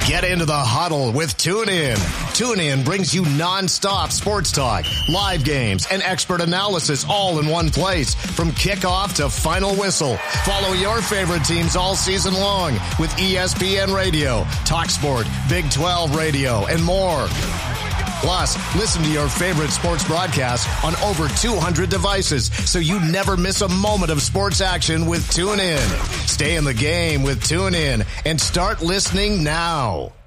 Get into the huddle with TuneIn. TuneIn brings you nonstop sports talk, live games, and expert analysis all in one place. From kickoff to final whistle. Follow your favorite teams all season long with ESPN Radio, TalkSport, Big 12 Radio, and more. Plus, listen to your favorite sports broadcasts on over 200 devices so you never miss a moment of sports action with TuneIn. Stay in the game with TuneIn and start listening now.